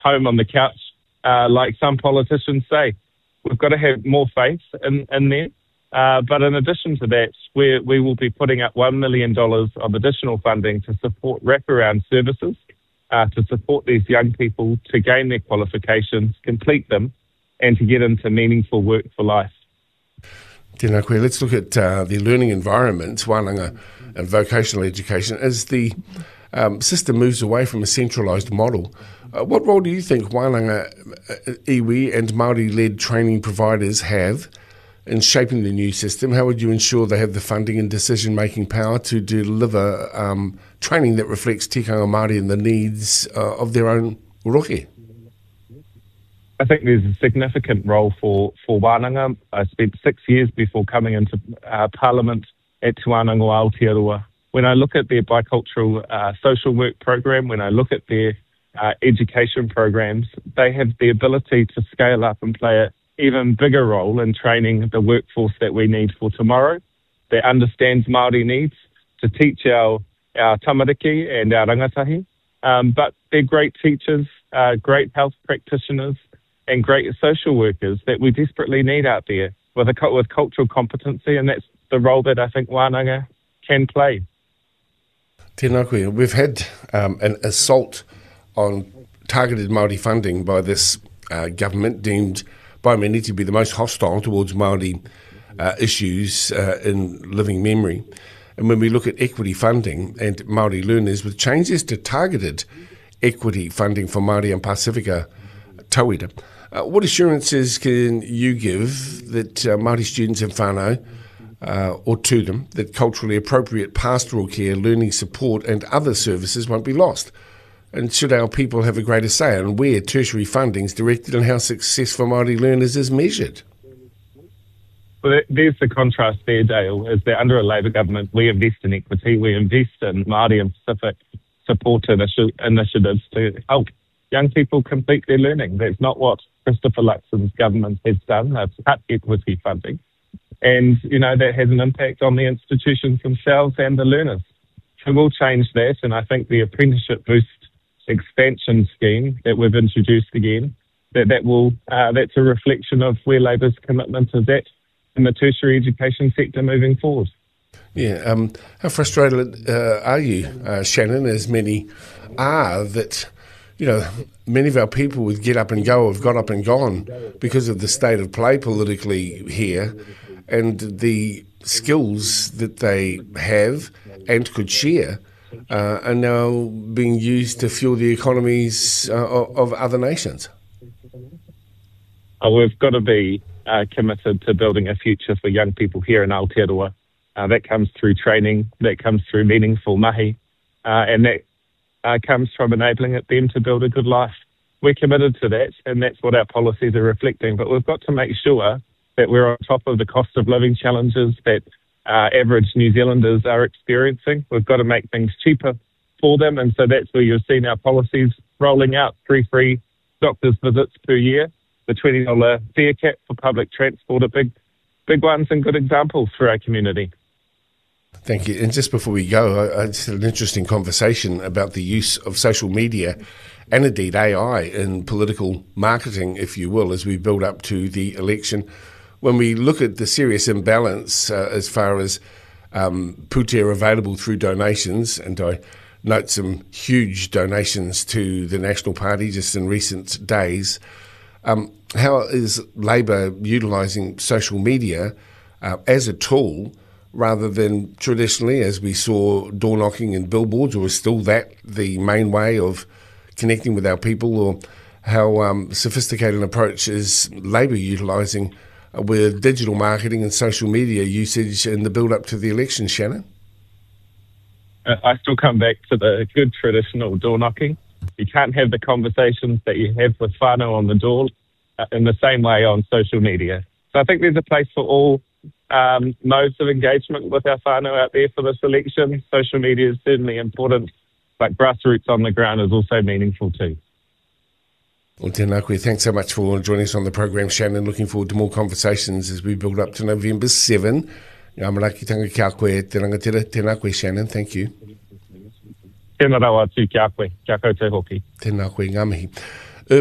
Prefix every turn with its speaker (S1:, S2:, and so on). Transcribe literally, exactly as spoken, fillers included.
S1: home on the couch, uh, like some politicians say. We've got to have more faith in, in there. Uh, but in addition to that, we we will be putting up one million dollars of additional funding to support wraparound services, uh, to support these young people to gain their qualifications, complete them, and to get into meaningful work for life.
S2: Tēnā koe. Let's look at uh, the learning environment, wānanga and vocational education. As the um, system moves away from a centralised model, uh, what role do you think wānanga, uh, iwi and Māori-led training providers have in shaping the new system? How would you ensure they have the funding and decision-making power to deliver um, training that reflects tikanga Māori and the needs uh, of their own rohe?
S1: I think there's a significant role for, for wānanga. I spent six years before coming into uh, Parliament at Te Wānanga o Aotearoa. When I look at their bicultural uh, social work program, when I look at their uh, education programs, they have the ability to scale up and play an even bigger role in training the workforce that we need for tomorrow, that understands Māori needs, to teach our, our tamariki and our rangatahi. Um, but they're great teachers, uh, great health practitioners, and great social workers that we desperately need out there with a with cultural competency, and that's the role that I think wānanga can play.
S2: Tēnā koe. We've had um, an assault on targeted Māori funding by this uh, government, deemed by many to be the most hostile towards Māori uh, issues uh, in living memory. And when we look at equity funding and Māori learners, with changes to targeted equity funding for Māori and Pasifika tauira, Uh, what assurances can you give that uh, Māori students in whānau, uh, or to them, that culturally appropriate pastoral care, learning support and other services won't be lost? And should our people have a greater say on where tertiary funding is directed and how success for Māori learners is measured?
S1: Well, there's the contrast there, Dale, is that under a Labour government, we invest in equity, we invest in Māori and Pacific support initi- initiatives to help young people complete their learning. That's not what Christopher Luxon's government has done. They've cut equity funding. And, you know, that has an impact on the institutions themselves and the learners. So we'll change that. And I think the Apprenticeship Boost expansion scheme that we've introduced again, that, that will, uh, that's a reflection of where Labour's commitment is at in the tertiary education sector moving forward.
S2: Yeah, um, how frustrated uh, are you, uh, Shannon, as many are, that, you know, many of our people with Get Up and Go have got up and gone because of the state of play politically here, and the skills that they have and could share uh, are now being used to fuel the economies uh, of other nations?
S1: Oh, we've got to be uh, committed to building a future for young people here in Aotearoa. Uh, that comes through training, that comes through meaningful mahi, uh, and that Uh, comes from enabling it, them to build a good life. We're committed to that, and that's what our policies are reflecting. But we've got to make sure that we're on top of the cost of living challenges that uh, average New Zealanders are experiencing. We've got to make things cheaper for them, and so that's where you've seen our policies rolling out: three free doctors' visits per year, the twenty dollars fare cap for public transport, are big, big ones and good examples for our community.
S2: Thank you. And just before we go, I, I just had an interesting conversation about the use of social media and indeed A I in political marketing, if you will, as we build up to the election. When we look at the serious imbalance uh, as far as um, pūtea available through donations, and I note some huge donations to the National Party just in recent days, um, how is Labour utilising social media uh, as a tool rather than traditionally, as we saw, door knocking and billboards, or is still that the main way of connecting with our people, or how um, sophisticated an approach is Labour utilising uh, with digital marketing and social media usage in the build-up to the election, Shannon?
S1: Uh, I still come back to the good traditional door knocking. You can't have the conversations that you have with whānau on the door uh, in the same way on social media. So I think there's a place for all Um, modes of engagement with our whānau out there for this election. Social media is certainly important, but grassroots on the ground is also meaningful too.
S2: Well, tēnā koe, thanks so much for joining us on the program, Shannon. Looking forward to more conversations as we build up to November seventh. Ngā marakitanga kia koe, te rangatira, tēnā koe, Shannon, thank you.
S1: Tēnā rawa atu kia koe, kia koutou hoki.
S2: Tēnā koe, ngā mihi.